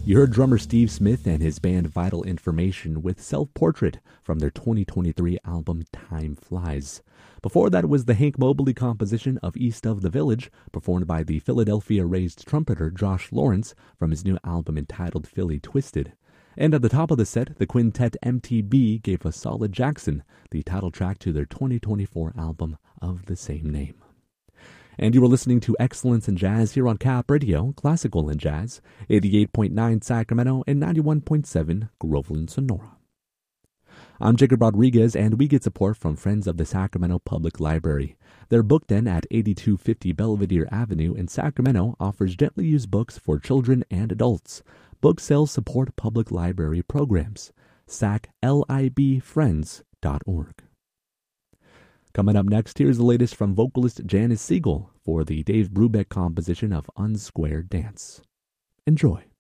You heard drummer Steve Smith and his band Vital Information with Self-Portrait from their 2023 album Time Flies. Before that was the Hank Mobley composition of East of the Village, performed by the Philadelphia-raised trumpeter Josh Lawrence from his new album entitled Philly Twisted. And at the top of the set, the quintet MTB gave us Solid Jackson, the title track to their 2024 album of the same name. And you were listening to Excellence in Jazz here on Cap Radio, Classical and Jazz, 88.9 Sacramento and 91.7 Groveland, Sonora. I'm Jacob Rodriguez, and we get support from Friends of the Sacramento Public Library. Their book den at 8250 Belvedere Avenue in Sacramento offers gently used books for children and adults. Book sales support public library programs. saclibfriends.org. Coming up next, here's the latest from vocalist Janice Siegel for the Dave Brubeck composition of Unsquared Dance. Enjoy.